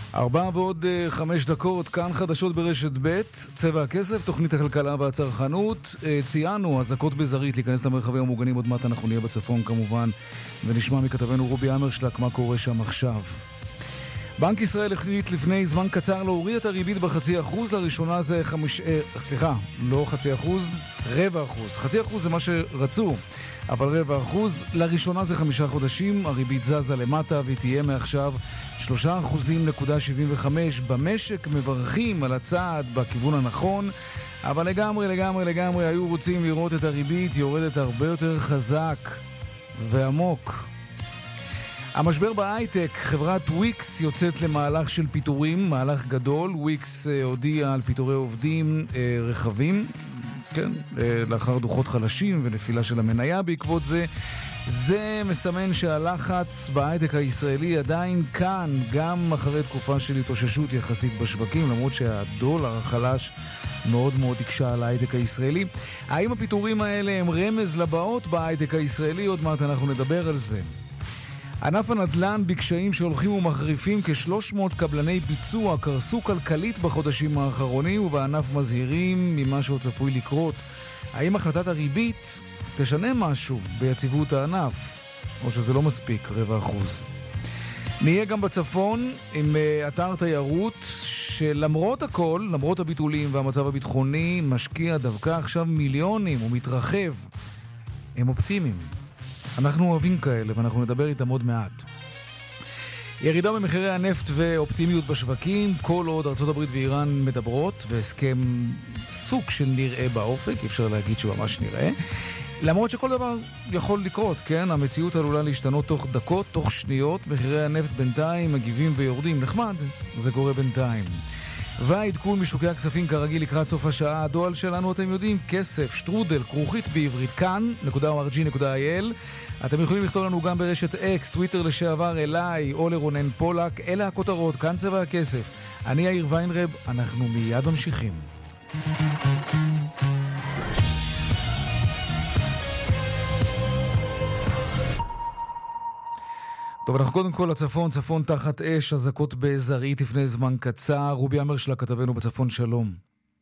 4:05, כאן חדשות ברשת ב', צבע הכסף, תוכנית הכלכלה והצרכנות. ציינו, הזקות בזרית, להיכנס למרחבים המוגנים, עוד מעט אנחנו נהיה בצפון כמובן, ונשמע מכתבנו רובי אמרשלק מה קורה שם עכשיו. בנק ישראל החליט לפני זמן קצר להוריד את הריבית ב0.5%, לראשונה זה 0.5%, זה מה שרצו, אבל 0.5%, לראשונה זה 5 חודשים, הריבית זזה למטה והיא תהיה מעכשיו 3.75%. במשק מברכים על הצעד בכיוון הנכון, אבל לגמרי היו רוצים לראות את הריבית יורדת הרבה יותר חזק ועמוק. המשבר בהייטק, חברת וויקס יוצאת למהלך של פיטורים, מהלך גדול. וויקס הודיע על פיטורי עובדים רחבים, כן, לאחר דוחות חלשים ונפילה של המניה בעקבות זה. זה מסמן שהלחץ בהייטק הישראלי עדיין כאן, גם אחרי תקופה של התאוששות יחסית בשווקים, למרות שהדולר החלש מאוד הקשה על ההייטק הישראלי. האם הפיטורים האלה הם רמז לבאות בהייטק הישראלי? עוד מעט אנחנו נדבר על זה. ענף הנדל"ן בקשיים שהולכים ומחריפים, כ-300 קבלני ביצוע קרסו כלכלית בחודשים האחרונים, ובענף מזהירים ממה שעוד צפוי לקרות. האם החלטת הריבית תשנה משהו ביציבות הענף, או שזה לא מספיק 0.25%? נהיה גם בצפון עם אתר תיירות שלמרות הכל, למרות הביטולים והמצב הביטחוני, משקיע דווקא עכשיו מיליונים ומתרחב. הם אופטימיים. אנחנו אוהבים כאלה ואנחנו נדבר איתם עוד מעט. ירידה במחירי הנפט ואופטימיות בשווקים, כל עוד ארצות הברית ואיראן מדברות, והסכם סוג של נראה באופק, אפשר להגיד שממש נראה. למרות שכל דבר יכול לקרות, כן? המציאות עלולה להשתנות תוך דקות, תוך שניות. מחירי הנפט בינתיים מגיבים ויורדים. נחמד, זה קורה בינתיים. והעדכון משוקי הכספים כרגיל לקראת סוף השעה. הדואל שלנו, אתם יודעים, כסף, שטרודל, כרוכית בעברית, כאן.org.il. אתם יכולים לכתוב לנו גם ברשת אקס, טוויטר לשעבר, אליי או לרונן פולק. אלה הכותרות, כאן צבע הכסף. אני יאיר ויינרב, אנחנו מיד ממשיכים. טוב, אנחנו קודם כל לצפון, צפון תחת אש, הזקות בזרעית לפני זמן קצר. רובי אמרשלק כתבנו בצפון, שלום.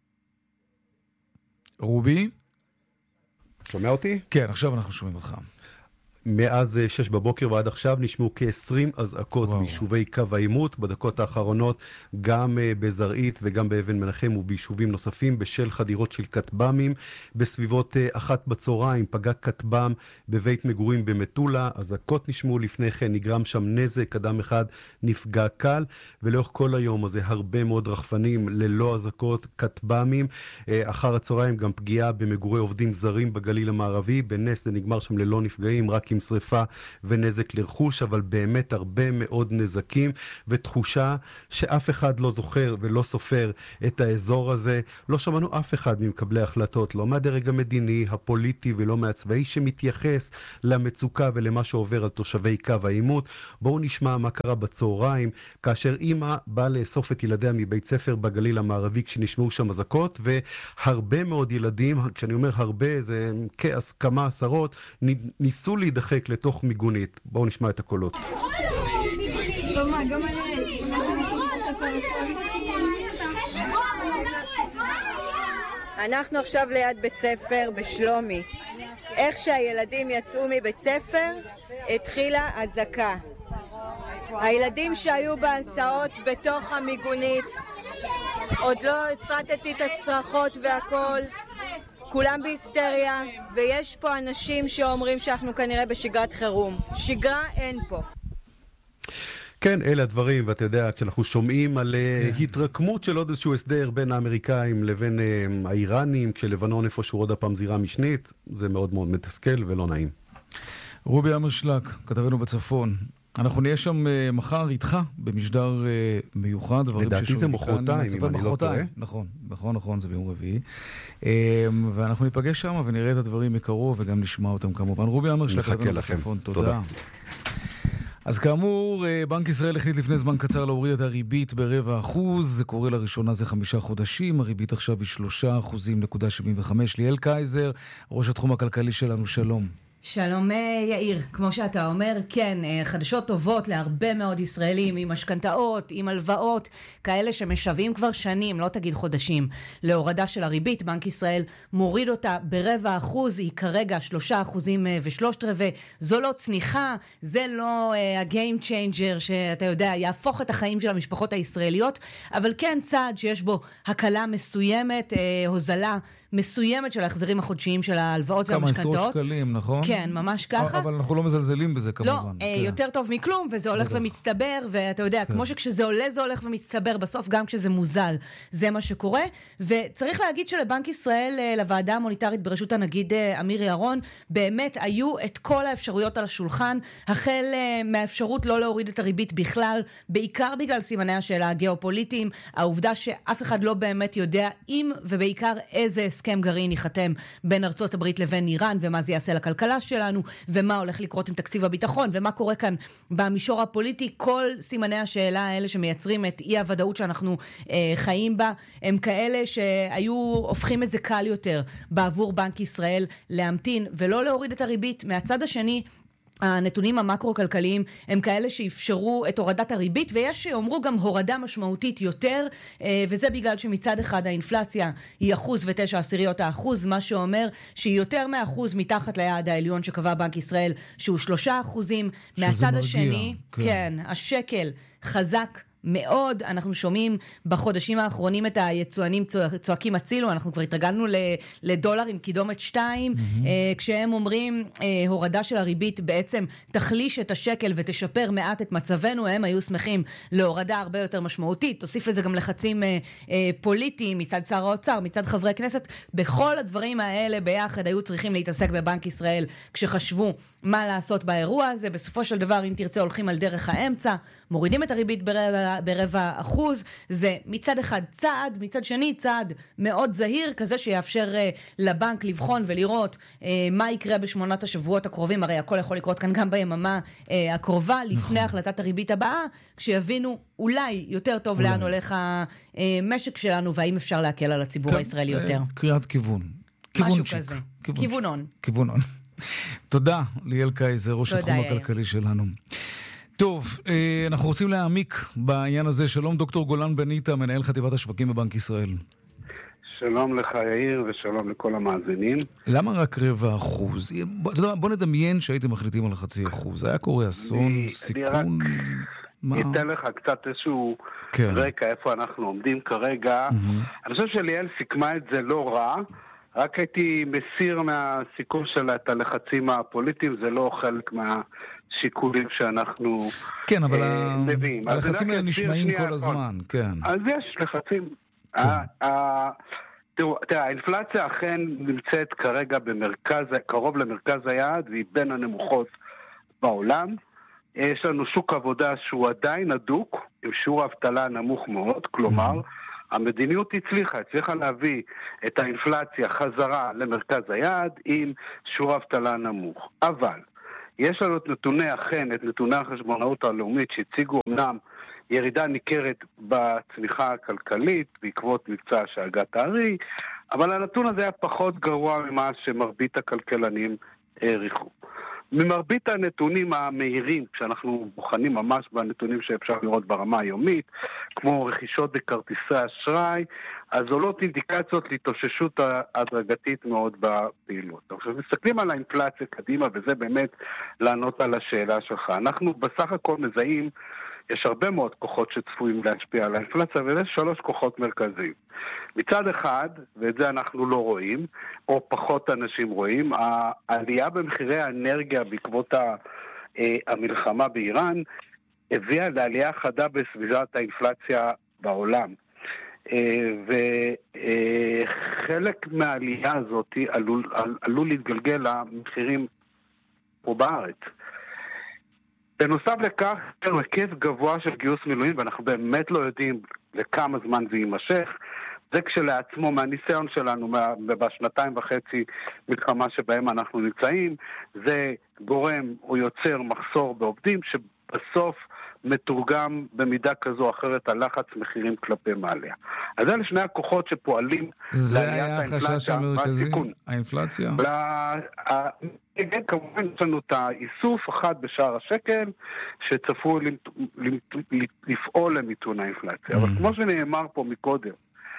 רובי? שומע אותי? כן, עכשיו אנחנו שומעים אותך. מאז 6 בבוקר ועד עכשיו נשמעו כ-20 אזעקות ביישובי קו העימות. בדקות האחרונות גם בזרעית וגם באבן מנחם וביישובים נוספים בשל חדירות של כטב"מים. בסביבות 1 בצהריים פגע כטב"ם בבית מגורים במטולה. אזעקות נשמעו לפני כן, נגרם שם נזק, אדם אחד נפגע קל, ולאורך כל היום הזה הרבה מאוד רחפנים ללא אזעקות, כטב"מים. אחר הצהריים גם פגיעה במגורי עובדים זרים בגליל המערבי. בנס זה נגמר שם ללא נפגעים, רק עם שריפה ונזק לרכוש, אבל באמת הרבה מאוד נזקים, ותחושה שאף אחד לא זוכר ולא סופר את האזור הזה. לא שמענו אף אחד ממקבלי החלטות, לא מהדרג המדיני, הפוליטי ולא מהצבאי, שמתייחס למצוקה ולמה שעובר על תושבי קו העימות. בואו נשמע מה קרה בצהריים, כאשר אמא באה לאסוף את ילדיה מבית ספר בגליל המערבי כשנשמעו שם אזעקות, והרבה מאוד ילדים, כשאני אומר הרבה, זה כמה עשרות, ניסו להידחק לתוך מיגונית. בואו נשמע את הקולות. אנחנו עכשיו ליד בית ספר בשלומי. איך שהילדים יצאו מבית ספר, התחילה אזעקה. הילדים שהיו בהסעות בתוך המיגונית, עוד לא הסרטתי את הצרחות והכל, כולם בהיסטריה, ויש פה אנשים שאומרים שאנחנו כנראה בשגרת חירום. שגרה אין פה. כן, אלה הדברים, ואתה יודע, כשאנחנו שומעים על התרקמות של עוד איזשהו הסדר בין האמריקאים לבין האיראנים, כשלבנון איפשהו עוד הפעם זירה משנית, זה מאוד מאוד מתסכל ולא נעים. רובי אמרשלק, כתבנו בצפון. אנחנו נהיה שם מחר איתך במשדר מיוחד. לדעתי זה מחרתיים, אם אני לא טועה. נכון, זה ביום רביעי. ואנחנו ניפגש שם ונראה את הדברים מקרוב וגם נשמע אותם כמובן. רובי אמרשלק, כתבנו בצפון, תודה. אז כאמור, בנק ישראל החליט לפני זמן קצר להוריד את הריבית ב0.25%, זה קורה לראשונה זה 5 חודשים, הריבית עכשיו היא 3.75%. ליאל קייזר, ראש התחום הכלכלי שלנו, שלום. שלום יאיר, כמו שאתה אומר, כן, חדשות טובות להרבה מאוד ישראלים עם משכנתאות, עם הלוואות, כאלה שמשווים כבר שנים, לא תגיד חודשים, להורדה של הריבית. בנק ישראל מוריד אותה ב0.25%, היא כרגע 3.3%. זו לא צניחה, זה לא ה-game changer שאתה יודע, יהפוך את החיים של המשפחות הישראליות, אבל כן צעד שיש בו הקלה מסוימת, הוזלה מסוימת של ההחזרים החודשיים של ההלוואות והמשכנתאות. כמה עשרות שקלים, נכון? כן, ממש ככה. אבל אנחנו לא מזלזלים בזה כמובן. לא, יותר טוב מכלום, וזה הולך ומצטבר, ואתה יודע, כמו שכשזה עולה זה הולך ומצטבר, בסוף גם כשזה מוזל, זה מה שקורה. וצריך להגיד שלבנק ישראל, לוועדה המוניטרית בראשות הנגיד אמיר ירון, באמת היו את כל האפשרויות על השולחן, החל מהאפשרות לא להוריד את הריבית בכלל, בעיקר בגלל סימני השאלה הגיאופוליטיים, העובדה שאף אחד לא באמת יודע אם ובעיקר איזה הסכם גרעין ייחתם בין ארצות הברית לבין איראן, ומה זה יעשה לכלכלה שלנו, ומה הולך לקרות עם תקציב הביטחון, ומה קורה כאן במישור הפוליטי. כל סימני השאלה האלה שמייצרים את אי הוודאות שאנחנו חיים בה, הם כאלה שהיו הופכים את זה קל יותר בעבור בנק ישראל להמתין ולא להוריד את הריבית. מהצד השני, הנתונים המקרו-כלכליים הם כאלה שאפשרו את הורדת הריבית, ויש שאומרו גם הורדה משמעותית יותר, וזה בגלל שמצד אחד האינפלציה היא 1.9%, מה שאומר שהיא יותר מ1% מתחת ליעד העליון שקבע בנק ישראל, שהוא 3%. מהצד השני, כן, השקל חזק מאוד. אנחנו שומעים בחודשים האחרונים את היצואנים צועקים הצילו, אנחנו כבר התרגלנו לדולר עם קידומת 2, כשהם אומרים הורדה של הריבית בעצם תחליש את השקל ותשפר מעט את מצבנו, הם היו שמחים להורדה הרבה יותר משמעותית. תוסיף לזה גם לחצים פוליטיים מצד שר האוצר, מצד חברי כנסת. בכל הדברים האלה ביחד היו צריכים להתעסק בבנק ישראל כשחשבו מה לעשות באירוע הזה. בסופו של דבר, אם תרצה, הולכים על דרך האמצע, מורידים את הריבית ב0.25%. זה מצד אחד צעד, מצד שני צעד מאוד זהיר, כזה שיאפשר לבנק לבחון ולראות מה יקרה בשמונת השבועות הקרובים. הרי הכל יכול לקרות כאן גם ביממה הקרובה, לפני החלטת הריבית הבאה, כשיבינו אולי יותר טוב לאן הולך המשק שלנו, והאם אפשר להקל על הציבור הישראלי יותר. קריאת כיוון. משהו כזה. כיוונון. תודה, ליאל קייזר, ראש התחום הכלכלי שלנו. טוב, אנחנו רוצים להעמיק בעניין הזה. שלום דוקטור גולן בניטה, מנהל חטיבת השווקים בבנק ישראל. שלום לך יאיר ושלום לכל המאזינים. למה רק 0.25%? בוא נדמיין שהייתם מחליטים על 0.5%. היה קורה אסון, סיכון? אני אתן לך קצת איזשהו רקע איפה אנחנו עומדים כרגע. אני חושב שליאל סיכמה את זה לא רע, רק הייתי מסיר מהסיכום שלה את הלחצים הפוליטיים, זה לא חלק מהשיקולים שאנחנו מביאים. הלחצים האלה נשמעים כל הזמן, כן. אז יש לחצים. תראה, האינפלציה אכן נמצאת כרגע במרכז, קרוב למרכז היעד, והיא בין הנמוכות בעולם. יש לנו שוק עבודה שהוא עדיין הדוק, עם שיעור האבטלה נמוך מאוד, כלומר, המדיניות הצליחה להביא את האינפלציה חזרה למרכז היעד עם שיעור האבטלה נמוך. אבל יש לנו את נתוני החשבונאות הלאומית שהציגו אמנם ירידה ניכרת בצמיחה הכלכלית בעקבות מבצע שאגת הארי, אבל הנתון הזה היה פחות גרוע ממה שמרבית הכלכלנים העריכו. ממרבית הנתונים המהירים, כשאנחנו בוחנים ממש בנתונים שאפשר לראות ברמה היומית, כמו רכישות בכרטיסי אשראי, אז עולות אינדיקציות להתאוששות הדרגתית מאוד בפעילות. עכשיו, מסתכלים על האינפלציה קדימה, וזה באמת לענות על השאלה שלך. אנחנו בסך הכל מזהים, יש הרבה מאוד כוחות שצפויים להשפיע על האינפלציה, ויש 3 כוחות מרכזיים. מצד אחד, ואת זה אנחנו לא רואים, או פחות אנשים רואים, העלייה במחירי האנרגיה בעקבות המלחמה באיראן, הביאה לעלייה חדה בסביבת האינפלציה בעולם. וחלק מהעלייה הזאת עלול להתגלגל למחירים פה בארץ. בנוסף לכך, יש לנו היקף גבוה של גיוס מילואים, ואנחנו באמת לא יודעים לכמה זמן זה יימשך. זה כשלעצמו, מהניסיון שלנו, בשנתיים וחצי מלחמה שבהם אנחנו נמצאים, זה גורם או יוצר מחסור בעובדים, שבסוף מתורגם במידה כזו או אחרת על לחץ מחירים כלפי מעלה. אז אלה שני הכוחות שפועלים לעליית האינפלציה. זה היה החשש המרכזי, האינפלציה? כמובן יש לנו את האיסוף אחד בשער השקל שצפוי לפעול למיתון האינפלציה. אבל כמו שנאמר פה מקודם,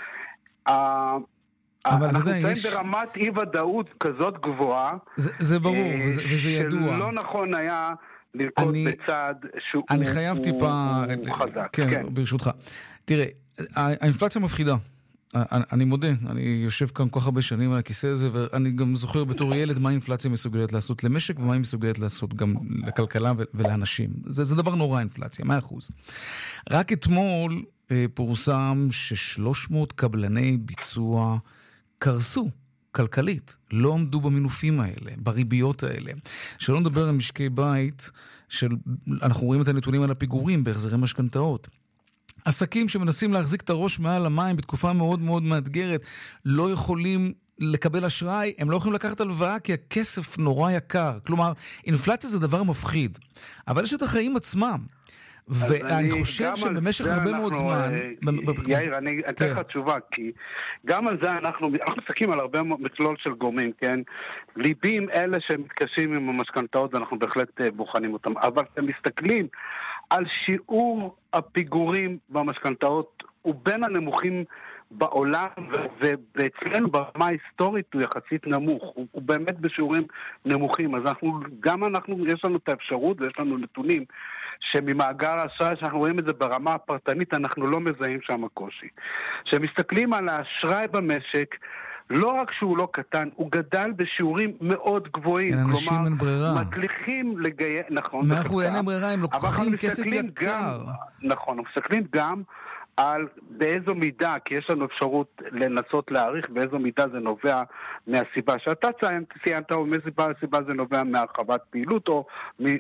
אנחנו נמצאים ברמת אי-ודאות כזאת גבוהה, זה ברור וזה ידוע. שלא נכון היה לנקוט בצד שהוא אני חייב טיפה חזק. כן, ברשותך. תראה, האינפלציה מפחידה. אני מודה, אני יושב כאן כל כך הרבה שנים על הכיסא הזה, ואני גם זוכר בתור ילד מה האינפלציה מסוגלת לעשות למשק, ומה היא מסוגלת לעשות גם לכלכלה ולאנשים. זה דבר נורא, אינפלציה, 100%. רק אתמול פורסם ש300 קבלני ביצוע קרסו כלכלית, לא עמדו במינופים האלה, בריביות האלה. שלא נדבר על משקי בית, אנחנו רואים את הנתונים על הפיגורים בהחזרי משכנתאות. עסקים שמנסים להחזיק את הראש מעל המים בתקופה מאוד מאוד מאתגרת, לא יכולים לקבל אשראי, הם לא יכולים לקחת הלוואה כי הכסף נורא יקר. כלומר, אינפלציה זה דבר מפחיד. אבל יש את החיים עצמם. ואני חושב שבמשך הרבה מאוד זמן... יאיר, אני אתן לך תשובה, כי גם על זה אנחנו מסתכלים על הרבה מכלול של גורמים, כן? ליבים אלה שמתקשים עם המשכנתאות, אנחנו בהחלט בוחנים אותם. אבל אתם מסתכלים על שיעור הפיגורים במשכנתאות, הוא בין הנמוכים בעולם, ואצלנו ברמה ההיסטורית הוא יחסית נמוך, הוא באמת בשיעורים נמוכים, אז יש לנו את האפשרות ויש לנו נתונים שממאגר האשראי, שאנחנו רואים את זה ברמה הפרטנית, אנחנו לא מזהים שם הקושי. כשמסתכלים על האשראי במשק, לא רק שהוא לא קטן, הוא גדל בשיעורים מאוד גבוהים. אנשים אין ברירה. מצליחים לגייס, נכון. אנחנו אין ברירה, הם לוקחים כסף יקר. נכון, מסתכלים גם על באיזו מידה, כי יש לנו אפשרות לנסות להעריך באיזו מידה זה נובע מהסיבה שאתה ציינת, או מאיזו סיבה זה נובע מהרחבת פעילות, או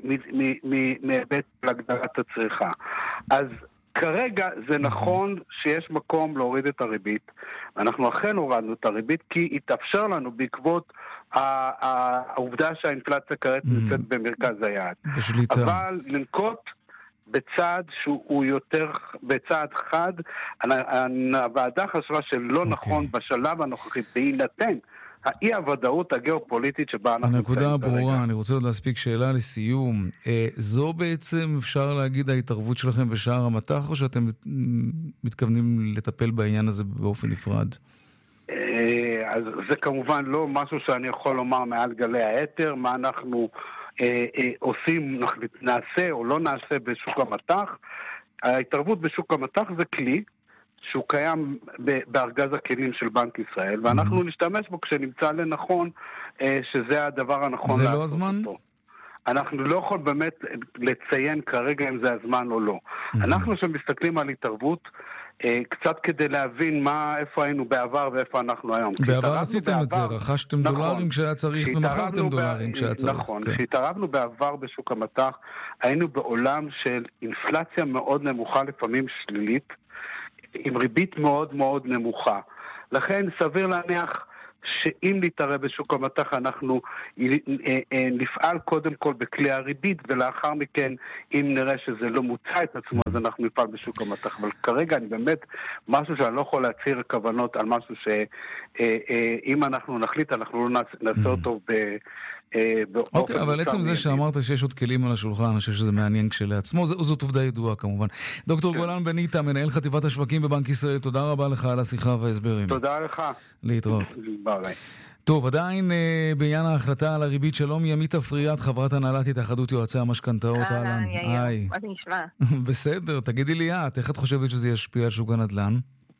מהיבט להגדלת הצריכה. אז כרגע זה נכון שיש מקום להוריד את הריבית. אנחנו אכן הורדנו את הריבית, כי התאפשר לנו בעקבות העובדה שהאינפלציה כעת נמצאת במרכז היעד. בשליטה. אבל לנקוט בצעד שהוא יותר, בצעד חד, הוועדה חשבה שלא נכון בשלב הנוכחי, בהינתן האי הוודאות הגיאופוליטית שבה אנחנו... הנקודה ברורה, אני רוצה עוד להספיק שאלה לסיום. זו בעצם, אפשר להגיד, ההתערבות שלכם בשער המטח, או שאתם מתכוונים לטפל בעניין הזה באופן נפרד? אז זה כמובן לא משהו שאני יכול לומר מעל גלי האתר, מה אנחנו עושים, נעשה או לא נעשה בשוק המטח. ההתערבות בשוק המטח זה כלי שהוא קיים בארגז הכלים של בנק ישראל, ואנחנו נשתמש בו כשנמצא לנכון שזה הדבר הנכון. זה לא הזמן? אנחנו לא יכולים באמת לציין כרגע אם זה הזמן או לא. אנחנו שמסתכלים על התערבות, קצת כדי להבין איפה היינו בעבר ואיפה אנחנו היום. בעבר עשיתם את זה, רכשתם דולרים כשהיה צריך ומכרתם דולרים כשהיה צריך. נכון, כשהתערבנו בעבר בשוק המטח, היינו בעולם של אינפלציה מאוד נמוכה, לפעמים שלילית, עם ריבית מאוד מאוד נמוכה. לכן סביר להניח שאם נתערב בשוק המטח אנחנו נפעל קודם כל בכלי הריבית, ולאחר מכן אם נראה שזה לא מוצא את עצמו אז אנחנו נפעל בשוק המטח. אבל כרגע אני באמת משהו שאני לא יכול להצהיר כוונות על משהו שאם אנחנו נחליט אנחנו לא נעשה אותו אוקיי, אבל עצם זה שאמרת שיש עוד כלים על השולחן, אני חושב שזה מעניין כשלעצמו, זאת עובדה ידועה כמובן. דוקטור גולן בניטה, מנהל חטיבת השווקים בבנק ישראל, תודה רבה לך על השיחה וההסברים. תודה לך. להתראות. ביי. טוב, עדיין בעניין ההחלטה על הריבית, שלום ימית אפריאט, חברת הנהלת התאחדות יועצי המשכנתאות. אהלן, יאיר, מה זה נשמע? בסדר, תגידי לי איך את חושבת שזה ישפיע על שוק הנדל"ן?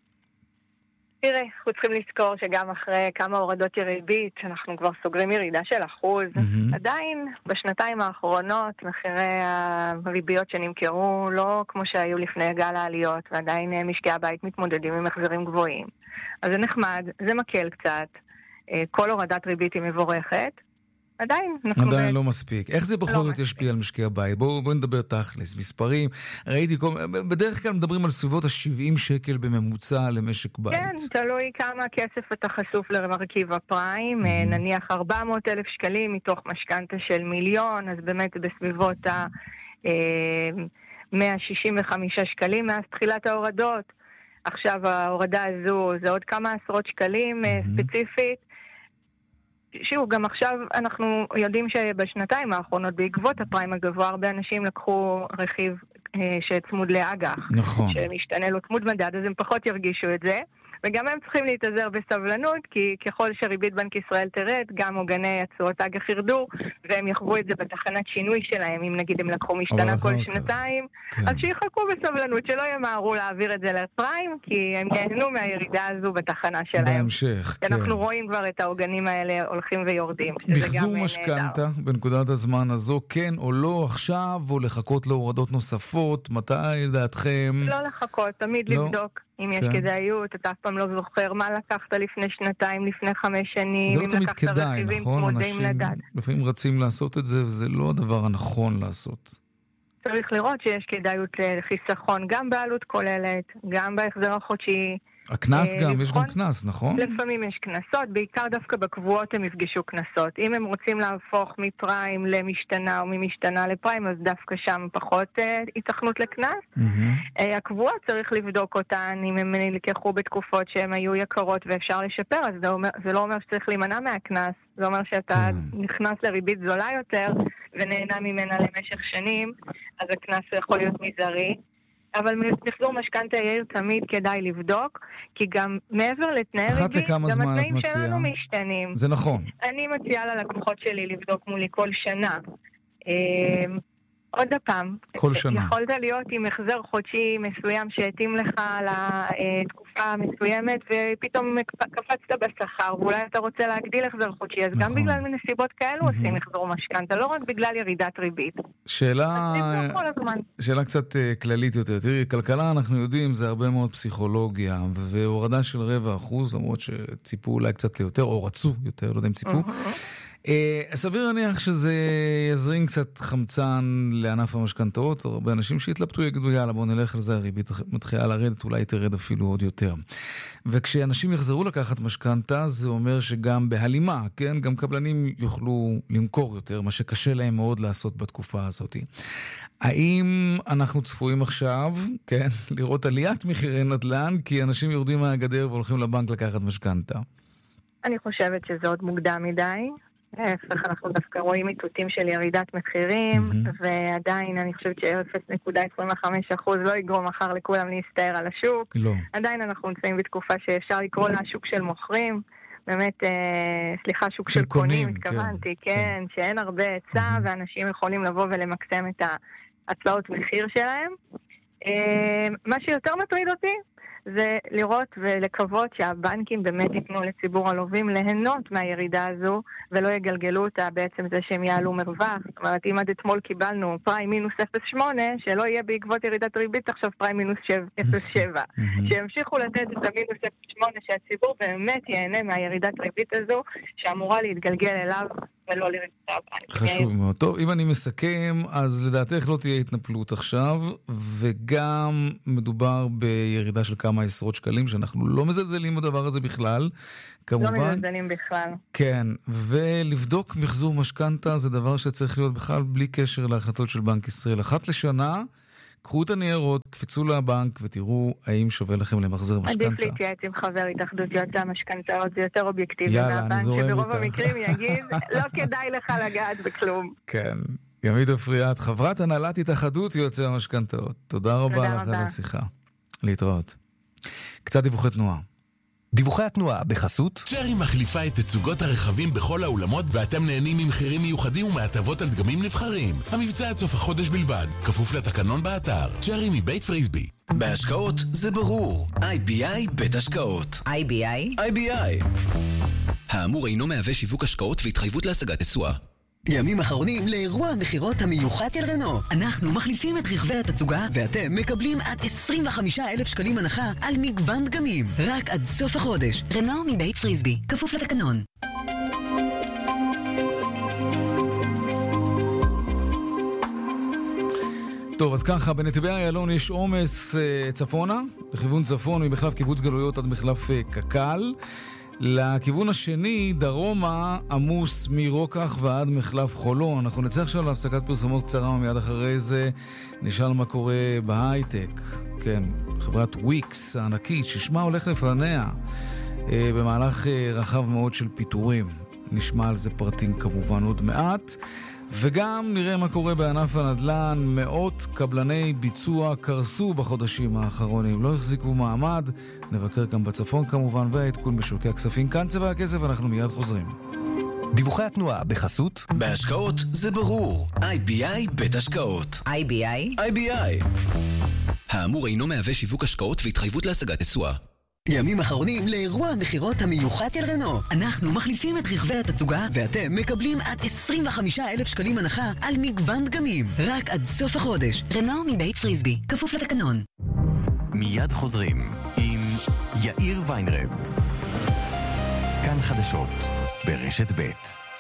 תראה, אנחנו צריכים לזכור שגם אחרי כמה הורדות ריבית, אנחנו כבר סוגרים ירידה של 1%. עדיין, בשנתיים האחרונות, מחירי הריביות שנמכרו לא כמו שהיו לפני גל העליות, ועדיין משקי הבית מתמודדים עם החזרים גבוהים. אז זה נחמד, זה מקל קצת. כל הורדת ריבית היא מבורכת. עדיין לא מספיק. איך זה בכל זאת ישפיע על משקי הבית? בואו נדבר תכלס, מספרים. ראיתי, בדרך כלל מדברים על סביבות ה-70 שקל בממוצע למשק בית. כן, תלוי כמה כסף אתה חשוף למרכיב הפריים. נניח 400,000 שקלים מתוך משכנתה של 1,000,000, אז באמת בסביבות 165 שקלים מאז תחילת ההורדות. עכשיו ההורדה הזו זה עוד כמה עשרות שקלים ספציפית. שוב, גם עכשיו אנחנו יודעים שבשנתיים האחרונות, בעקבות הפריים הגבוה, הרבה אנשים לקחו רכיב שצמוד לאג"ח. נכון. שמשתנה לו צמוד מדד, אז הם פחות ירגישו את זה. וגם הם צריכים להתאזר בסבלנות, כי ככל שריבית בנק ישראל תרד, גם עוגני התשואות אג"ח ירדו, והם יחוו את זה בתחנת שינוי שלהם. אם נגיד הם לקחו משתנה כל שנתיים, אז שיחכו בסבלנות, שלא ימהרו להעביר את זה לפריים, כי הם ייהנו מהירידה הזו בתחנה שלהם. בהמשך, כן. אנחנו רואים כבר את העוגנים האלה הולכים ויורדים. מחזור משכנתה בנקודת הזמן הזו, כן או לא עכשיו, או לחכות להורדות נוספות? מתי דעתכם? לא לחכות, תמיד לבדוק. אם יש כדאיות, אתה אף פעם לא זוכר מה לקחת לפני שנתיים, לפני 5 שנים. זה לא תמיד כדאי, נכון? אנשים לפעמים רצים לעשות את זה, וזה לא הדבר הנכון לעשות. צריך לראות שיש כדאיות לחיסכון, גם בעלות כוללת, גם בהחזר החודשי. הכנס גם, יש גם כנס, נכון? לפעמים יש כנסות, בעיקר דווקא בקבועות הם יפגשו כנסות. אם הם רוצים להפוך מפריים למשתנה או ממשתנה לפריים, אז דווקא שם פחות התכנות לכנס. הקבועות צריך לבדוק אותן, אם הם נלקחו בתקופות שהן היו יקרות ואפשר לשפר, אז זה לא אומר שצריך להימנע מהכנס, זה אומר שאתה נכנס לריבית זולה יותר ונהנה ממנה למשך שנים, אז הכנס יכול להיות מזערי. אבל מחזור משכנתה יאיר תמיד כדאי לבדוק, כי גם מעבר לתנאי ריבית, גם התנאים שלנו משתנים. זה נכון. אני מציעה ללקוחות שלי לבדוק מולי כל שנה. עוד הפעם, כל שנה. יכולת להיות עם החזר חודשי מסוים שהתאים לך לתקופה מסוימת, ופתאום קפצת בשכר, ואולי אתה רוצה להגדיל החזר חודשי, אז גם בגלל נסיבות כאלו עושים החזר משכנתה, לא רק בגלל ירידת ריבית. שאלה קצת כללית יותר. תראי, כלכלה אנחנו יודעים, זה הרבה מאוד פסיכולוגיה, והורדה של 0.25%, למרות שציפו אולי קצת ליותר, או רצו יותר, לא יודע אם ציפו. סביר להניח שזה יזרין קצת חמצן לענף המשכנתאות, הרבה אנשים שהתלבטו יגידו, יאללה, בוא נלך על זה, הריבית מתחילה לרדת, אולי תרד אפילו עוד יותר. וכשאנשים יחזרו לקחת משכנתה, זה אומר שגם בהלימה, כן, גם קבלנים יוכלו למכור יותר, מה שקשה להם מאוד לעשות בתקופה הזאת. האם אנחנו צפויים עכשיו, כן, לראות עליית מחירי נדל"ן, כי אנשים יורדים מהגדר והולכים לבנק לקחת משכנתה? אני חושבת שזה עוד מוקדם מדי. להפך, אנחנו דווקא רואים איתותים של ירידת מחירים, ועדיין אני חושבת ש0.25% לא יגרום מחר לכולם להסתער על השוק. לא. עדיין אנחנו נמצאים בתקופה שאפשר לקרוא לה שוק של מוכרים, באמת, סליחה, שוק של קונים, התכוונתי, כן, שאין הרבה היצע, ואנשים יכולים לבוא ולמקסם את ההצעות מחיר שלהם. מה שיותר מטריד אותי, זה לראות ולקוות שהבנקים באמת ייתנו לציבור הלווים ליהנות מהירידה הזו, ולא יגלגלו אותה בעצם זה שהם יעלו מרווח. זאת אומרת, אם עד אתמול קיבלנו פריים מינוס 0.8, שלא יהיה בעקבות ירידת ריבית עכשיו פריים מינוס 0.7. שימשיכו לתת את המינוס 0.8, שהציבור באמת ייהנה מהירידת ריבית הזו, שאמורה להתגלגל אליו ולא לריבית הבנק. חשוב מאוד. טוב, אם אני מסכם, אז לדעתך לא תהיה התנפלות עכשיו, וגם מדובר בירידה של כמה עשרות שקלים, שאנחנו לא מזלזלים בדבר הזה בכלל, כמובן. לא מזלזלים בכלל. כן, ולבדוק מחזור משכנתה זה דבר שצריך להיות בכלל בלי קשר להחלטות של בנק ישראל. אחת לשנה, קחו את הניירות, קפצו לבנק ותראו האם שווה לכם למחזר משכנתה. עדיף להתייעץ עם חבר התאחדות יועצי המשכנתאות, זה יותר אובייקטיבי מהבנק, שברוב המקרים יגיד, לא כדאי לך לגעת בכלום. כן. ימית אפריאט, חברת הנהלת התאחדות יועצי המשכנתאות. תודה רבה לך על השיחה. להתראות. קצת דיווחי תנועה. דיווחי התנועה בחסות צ'רי מחליפה את תצוגות הרכבים בכל האולמות, ואתם נהנים ממחירים מיוחדים ומהטבות על דגמים נבחרים. המבצע עד סוף החודש בלבד, כפוף לתקנון באתר. צ'רי מבית פריסבי. בהשקעות זה ברור. IBI בית השקעות. IBI. האמור אינו מהווה שיווק השקעות והתחייבות להשגת תשואה. ימים אחרונים לאירוע המחירות המיוחד של רנו. אנחנו מחליפים את רכבי התצוגה, ואתם מקבלים עד 25,000 שקלים הנחה על מגוון דגמים. רק עד סוף החודש. רנו מבית פריסבי, כפוף לתקנון. טוב, אז ככה, בנתיבי איילון יש עומס צפונה, לכיוון צפון, ממחלף קיבוץ גלויות עד מחלף קק"ל. לכיוון השני, דרומה, עמוס מרוקח ועד מחלף חולון. אנחנו נצא עכשיו להפסקת פרסומות קצרה, ומיד אחרי זה נשאל מה קורה בהייטק. כן, חברת וויקס הענקית, ששמה הולך לפניה במהלך רחב מאוד של פיטורים. נשמע על זה פרטים כמובן עוד מעט. וגם נראה מה קורה בענף הנדל"ן. מאות קבלני ביצוע קרסו בחודשים האחרונים, לא החזיקו מעמד. נבקר גם בצפון כמובן, והעדכון בשוקי הכספים. כאן צבע הכסף, אנחנו מיד חוזרים. דיווחי התנועה בחסות בהשקעות זה ברור. IBI בית השקעות. IBI האמור אינו מהווה שיווק השקעות והתחייבות להשגת תשואה. ימים אחרונים לאירוע המחירות המיוחד של רנו. אנחנו מחליפים את רכבי התצוגה ואתם מקבלים עד 25,000 שקלים הנחה על מגוון דגמים. רק עד סוף החודש. רנו מבית פריסבי, כפוף לתקנון. מיד חוזרים עם יאיר ויינרב. כאן חדשות ברשת ב'.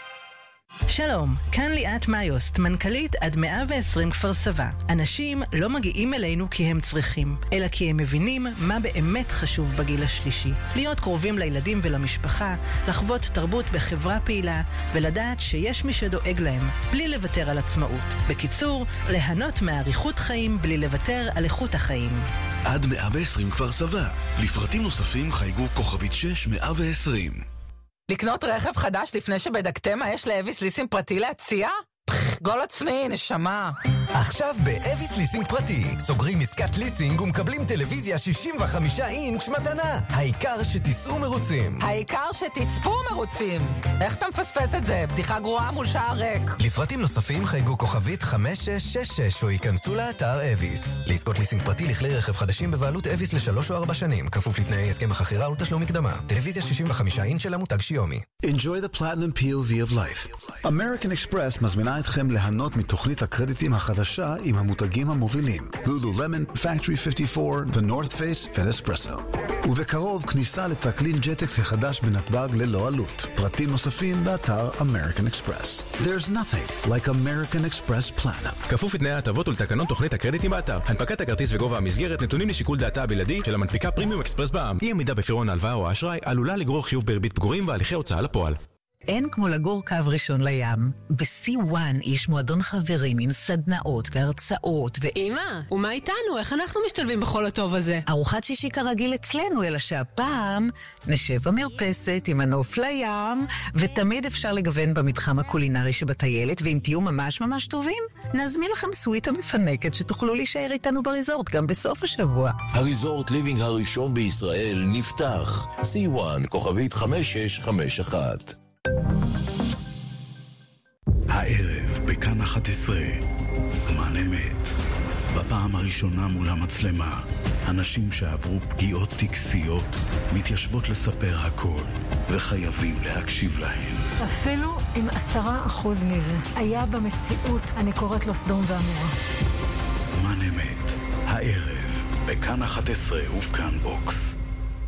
שלום, כאן ליאת מאיוסט, מנכ"לית עד 120 כפר סבא. אנשים לא מגיעים אלינו כי הם צריכים, אלא כי הם מבינים מה באמת חשוב בגיל השלישי. להיות קרובים לילדים ולמשפחה, לחוות תרבות בחברה פעילה, ולדעת שיש מי שדואג להם, בלי לוותר על עצמאות. בקיצור, ליהנות מאריכות חיים בלי לוותר על איכות החיים. עד 120 כפר סבא. לפרטים נוספים חייגו כוכבית 6120. לקנות רכב חדש לפני שבדקתם מה יש לאביס ליסינג פרטי להציע? גול עצמי, נשמה. עכשיו באביס ליסינג פרטי סוגרים עסקת ליסינג ומקבלים טלוויזיה 65 אינץ' מתנה. העיקר שתיסעו מרוצים. העיקר שתצפו מרוצים. איך אתה מפספס את זה? בדיחה גרועה מול שער ריק. לפרטים נוספים חייגו כוכבית 5666 או ייכנסו לאתר אביס. לעסקות ליסינג פרטי לכלי רכב חדשים בבעלות אביס ל3 או 4 שנים, כפוף לתנאי הסכם החכירה ותשלום מקדמה. טלוויזיה 65 אינץ' של המותג שיומי. Enjoy the platinum POV of life. American Express מזמינה אתכם ליהנות מתוכנית הקרדיטים החדשה עם המותגים המובילים Lululemon, Factory 54, The North Face ו-Espresso. ובקרוב כניסה לטרקלין ג'טקס החדש בנתב"ג ללא עלות. פרטים נוספים באתר American Express. There's nothing like American Express Platinum. כפוף לתנאי ההטבות ולתקנון תוכנית הקרדיטים באתר. הנפקת הכרטיס וגובה המסגרת נתונים לשיקול דעתה הבלעדי של המנפיקה פרימיום אקספרס בע"מ. אי עמידה בפירעון ההלוואה או האשראי עלולה לגרור חיוב בריבית פיגורים והליכי הוצאה לפועל. אין כמו לגור קו ראשון לים. ב-C1 יש מועדון חברים עם סדנאות והרצאות אמא, ומה איתנו? איך אנחנו משתלבים בכל הטוב הזה? ארוחת שישי כרגיל אצלנו, אלא שהפעם נשב במרפסת עם הנוף לים, ותמיד אפשר לגוון במתחם הקולינרי שבטיילת, ואם תהיו ממש ממש טובים, נזמין לכם סוויטה מפנקת שתוכלו להישאר איתנו בריזורט גם בסוף השבוע. הריזורט ליבינג הראשון בישראל נפתח. C1, כוכבית 5651. הערב בכאן 11, זמן אמת. בפעם הראשונה מול המצלמה, אנשים שעברו פגיעות טקסיות מתיישבות לספר הכל, וחייבים להקשיב להם. אפילו עם 10% מזה היה במציאות, אני קוראת לו סדום ועמורה. זמן אמת, הערב בכאן 11 ובכאן בוקס.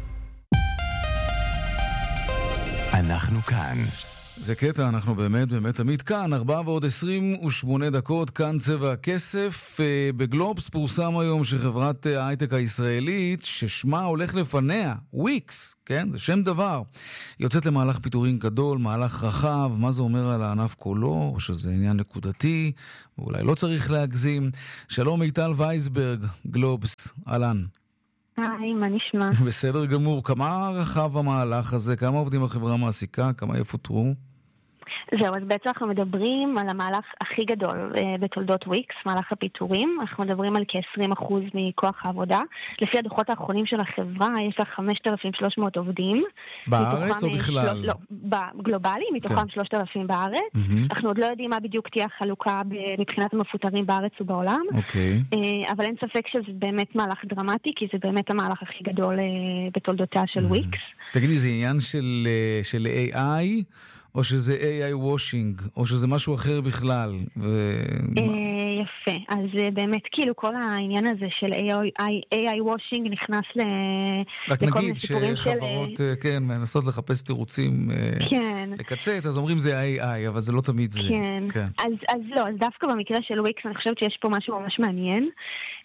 אנחנו כאן. זה קטע, אנחנו באמת תמיד כאן, 4:28, כאן צבע הכסף. בגלובס פורסם היום שחברת ההייטק הישראלית, ששמה הולך לפניה, וויקס, כן? זה שם דבר. יוצאת למהלך פיטורים גדול, מהלך רחב, מה זה אומר על הענף כולו, או שזה עניין נקודתי, ואולי לא צריך להגזים. שלום מיטל וייסברג, גלובס, אהלן. היי, מה נשמע? בסדר גמור. כמה רחב המהלך הזה? כמה עובדים החברה מעסיקה? כמה יפוטרו? זהו, אז בעצם אנחנו מדברים על המהלך הכי גדול בתולדות וויקס, מהלך הפיטורים. אנחנו מדברים על כ-20% מכוח העבודה. לפי הדוחות האחרונים של החברה, יש לה 5,300 עובדים. בארץ או בכלל? לא, בגלובלי, מתוכם 3,000 בארץ. אנחנו עוד לא יודעים מה בדיוק תהיה החלוקה מבחינת המפוטרים בארץ ובעולם. אבל אין ספק שזה באמת מהלך דרמטי, כי זה באמת המהלך הכי גדול בתולדותיה של וויקס. תגידי, זה עניין של AI? או שזה AI washing, או שזה משהו אחר בכלל. יפה, אז באמת כאילו כל העניין הזה של AI washing נכנס רק נגיד שחברות, כן, מנסות לחפש תירוצים לקצץ, אז אומרים זה AI, אבל זה לא תמיד זה. כן, אז לא, אז דווקא במקרה של וויקס אני חושבת שיש פה משהו ממש מעניין.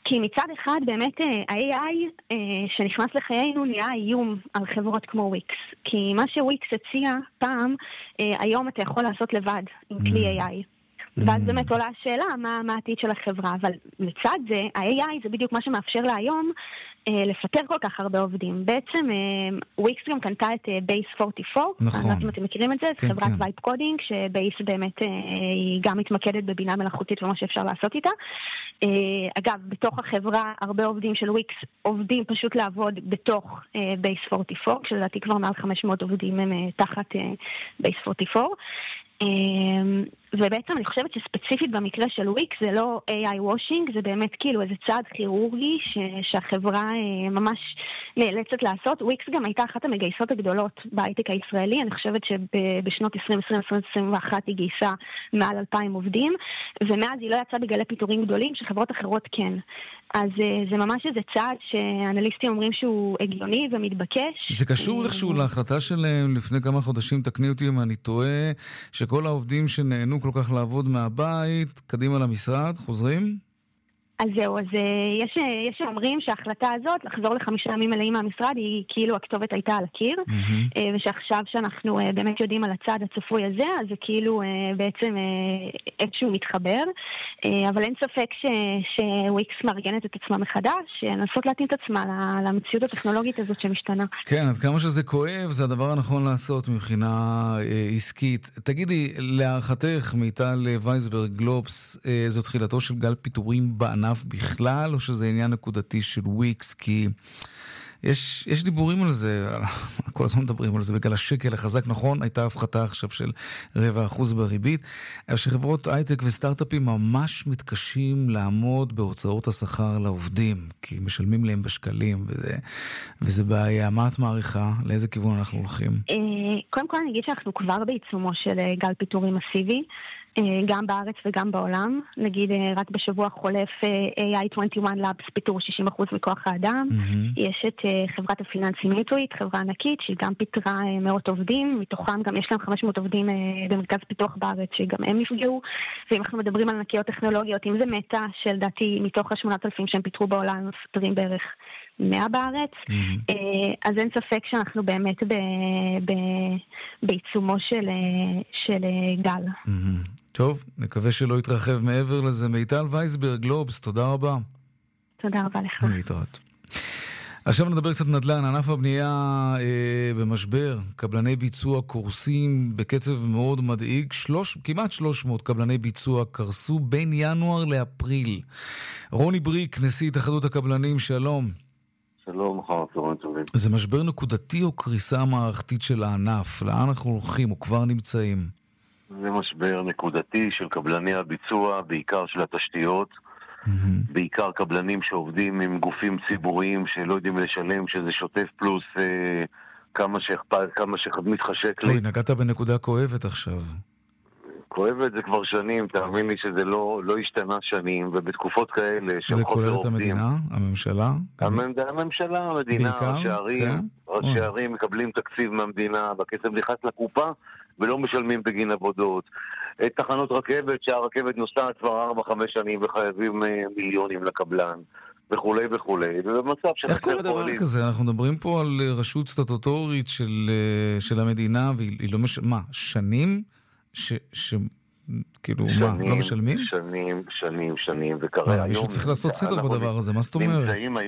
כי מצד אחד באמת ה-AI שנכנס לחיינו נהיה איום על חברות כמו וויקס. כי מה שוויקס הציע פעם, היום אתה יכול לעשות לבד עם כלי AI. ואז באמת עולה השאלה מה העתיד של החברה, אבל לצד זה, ה-AI זה בדיוק מה שמאפשר לה היום לפטר כל כך הרבה עובדים. בעצם וויקס גם קנתה את בייס 44, נכון. אם אתם מכירים את זה, זה חברת וייפ קודינג, שבייס באמת היא גם מתמקדת בבינה מלאכותית ומה שאפשר לעשות איתה. אגב, בתוך החברה הרבה עובדים של וויקס עובדים פשוט לעבוד בתוך בייס 44, כשלדעתי כבר מעל 500 עובדים הם תחת בייס 44. ובעצם אני חושבת שספציפית במקרה של וויקס זה לא AI washing, זה באמת כאילו איזה צעד כירורגי שהחברה ממש נאלצת לעשות. וויקס גם הייתה אחת המגייסות הגדולות בהייטק הישראלי, אני חושבת שבשנות 2020-2021 היא גייסה מעל 2,000 עובדים, ומאז היא לא יצאה בגלי פיטורים גדולים שחברות אחרות כן. אז זה ממש איזה צעד שאנליסטים אומרים שהוא הגיוני ומתבקש. זה קשור איכשהו להחלטה שלהם לפני כמה חודשים, תקני אותי אם אני טועה, שכל העובדים שנהנו כל כך לעבוד מהבית, קדימה למשרד, חוזרים? אז זהו, אז יש שאומרים שההחלטה הזאת, לחזור ל5 ימים מלאים מהמשרד, היא כאילו הכתובת הייתה על הקיר, ושעכשיו שאנחנו באמת יודעים על הצעד הצפוי הזה, אז זה כאילו בעצם איזשהו מתחבר, אבל אין ספק שוויקס מארגנת את עצמה מחדש, לנסות להתאים את עצמה למציאות הטכנולוגית הזאת שמשתנה. כן, עד כמה שזה כואב, זה הדבר הנכון לעשות מבחינה עסקית. תגידי, להערכתך, מיטל וייסברג גלובס, זו תחילתו של גל פיטורים בענף בכלל, או שזה עניין נקודתי של וויקס? כי יש דיבורים על זה, כל הזמן מדברים על זה, בגלל השקל החזק, נכון, הייתה הפחתה עכשיו של 0.25% בריבית, אבל שחברות הייטק וסטארט-אפים ממש מתקשים לעמוד בהוצאות השכר לעובדים, כי משלמים להם בשקלים, וזה בעיה. מה את מעריכה? לאיזה כיוון אנחנו הולכים? קודם כל אני אגיד שאנחנו כבר בעיצומו של גל פיטורים מסיבי, גם בארץ וגם בעולם. נגיד, רק בשבוע חולף AI21 Labs פיטור 60% מכוח האדם. יש את חברת הפיננסים מיטוויט, חברה ענקית, שהיא גם פיטרה מאות עובדים, מתוכם גם יש להם 500 עובדים במרכז פיתוח בארץ, שגם הם נפגעו. ואם אנחנו מדברים על ענקיות טכנולוגיות, אם זה מטה, שלדעתי מתוך ה8,000 שהם פיטרו בעולם, מפטרים בערך 100 בארץ, אז אין ספק שאנחנו באמת בעיצומו של גל. טוב, נקווה שלא יתרחב מעבר לזה. מיטל וייסברג גלובס, תודה רבה. תודה רבה לך. להתראות. עכשיו נדבר קצת נדל"ן. ענף הבנייה במשבר, קבלני ביצוע קורסים בקצב מאוד מדאיג, כמעט 300 קבלני ביצוע קרסו בין ינואר לאפריל. רוני בריק, נשיא התאחדות הקבלנים, שלום. שלום, אחר צהריים טובים. זה משבר נקודתי או קריסה מערכתית של הענף? לאן אנחנו הולכים או כבר נמצאים? זה משבר נקודתי של קבלני הביצוע, בעיקר של התשתיות, בעיקר קבלנים שעובדים עם גופים ציבוריים שלא יודעים לשלם, שזה שוטף פלוס כמה שמתחשק לי. נגעת בנקודה כואבת עכשיו. כואבת זה כבר שנים, תאמין לי שזה לא השתנה שנים, ובתקופות כאלה זה כולל את המדינה, הממשלה? הממשלה, המדינה, ראשי ערים מקבלים תקציב מהמדינה, בכסף נכנס לקופה, ולא משלמים בגין עבודות. תחנות רכבת, שהרכבת נוסעת כבר 4-5 שנים וחייבים מיליונים לקבלן, וכו' וכו'. ובמצב איך קורה דבר כזה? אנחנו מדברים פה על רשות סטטוטורית של המדינה, והיא לא מה, שנים? כאילו, מה, לא משלמים? שנים, וקרה היום... מישהו צריך לעשות סדר בדבר הזה, מה זאת אומרת?